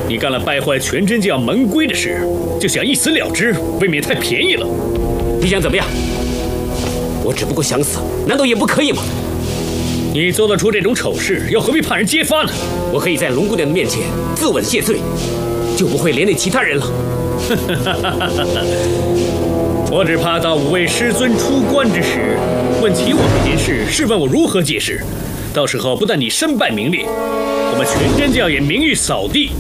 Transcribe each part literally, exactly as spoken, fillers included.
你干了败坏全真教门规的事，就想一死了之，未免太便宜了。 你想怎么样？我只不过想死，难道也不可以吗？ 你做得出这种丑事，又何必怕人揭发呢？ 我可以在龙姑娘的面前自刎谢罪，就不会连累其他人了。 我只怕到五位师尊出关之时，问起我这件事，试问我如何解释？到时候不但你身败名裂，我们全真教也名誉扫地。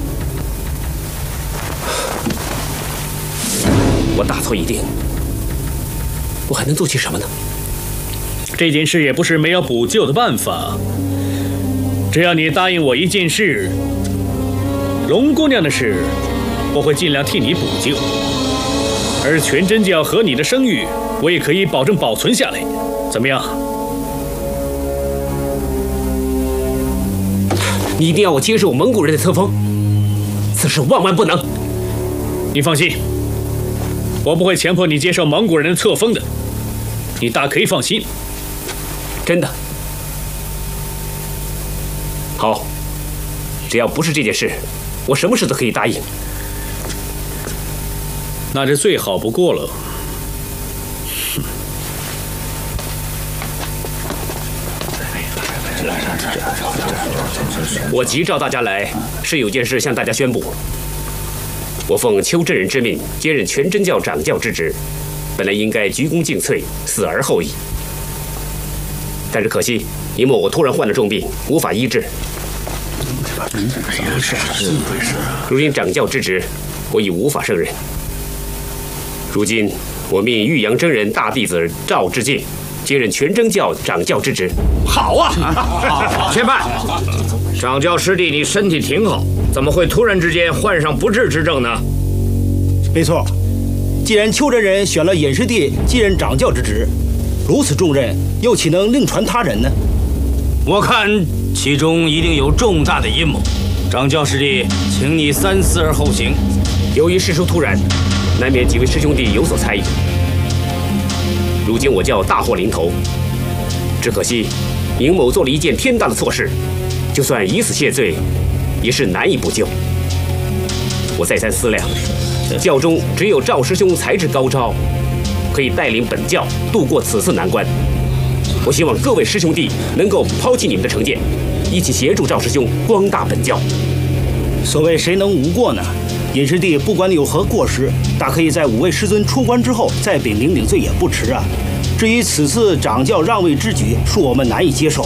我大错已定，我还能做些什么呢？ 这件事也不是没有补救的办法，只要你答应我一件事，龙姑娘的事，我会尽量替你补救。而全真教和你的声誉，我也可以保证保存下来。怎么样？ 你一定要我接受蒙古人的册封，此事万万不能。 你放心，我不会强迫你接受蒙古人的册封的，你大可以放心。 真的？好，只要不是这件事，我什么事都可以答应。 那这最好不过了。 我急召大家来，是有件事向大家宣布。我奉邱真人之命，接任全真教掌教之职，本来应该鞠躬尽瘁，死而后已。但是可惜，因为我突然患了重病，无法医治。如今掌教之职，我已无法胜任。如今我命玉阳真人大弟子赵志敬接任全真教掌教之职。 好啊！且慢，掌教师弟，你身体挺好，怎么会突然之间患上不治之症呢？ 没错，既然邱真人选了尹师弟继任掌教之职，如此重任，又岂能另传他人呢？ 我看其中一定有重大的阴谋。掌教师弟，请你三思而后行。 由于事出突然，难免几位师兄弟有所猜疑。如今我叫大祸临头，只可惜尹某做了一件天大的错事，就算以死谢罪，也是难以补救。我再三思量，教中只有赵师兄才智高超，可以带领本教度过此次难关。我希望各位师兄弟能够抛弃你们的成见，一起协助赵师兄光大本教。 所谓谁能无过呢？尹师弟不管有何过失，大可以在五位师尊出关之后再禀明领罪也不迟啊。至于此次掌教让位之举，恕我们难以接受。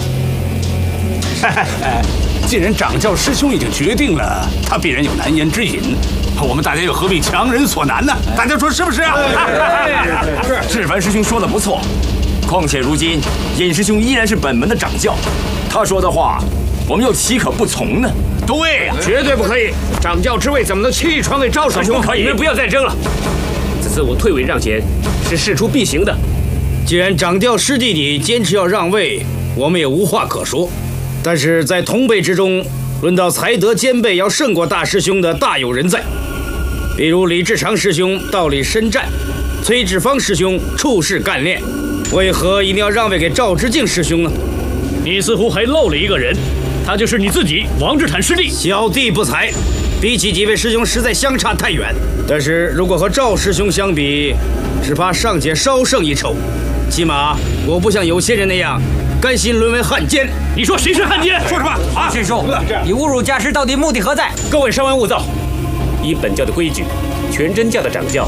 既然掌教师兄已经决定了，他必然有难言之隐，我们大家又何必强人所难呢？大家说是不是啊？ 是，志凡师兄说的不错。况且如今尹师兄依然是本门的掌教，他说的话，我们又岂可不从呢？ 对呀，绝对不可以！掌教之位怎么能轻易传给赵师兄？ 不可以！你们不要再争了。此次我退位让贤，是事出必行的。 既然掌教师弟你坚持要让位，我们也无话可说。但是在同辈之中，论到才德兼备要胜过大师兄的大有人在，比如李志长师兄道理深湛，崔志芳师兄处事干练，为何一定要让位给赵之敬师兄呢？ 你似乎还漏了一个人，他就是你自己，王志坦师弟。 小弟不才，比起几位师兄实在相差太远。但是如果和赵师兄相比，只怕尚且稍胜一筹。起码我不像有些人那样甘心沦为汉奸。 你说谁是汉奸？ 说什么啊？ 师叔，你侮辱家师到底目的何在？ 各位稍安勿躁，依本教的规矩，全真教的掌教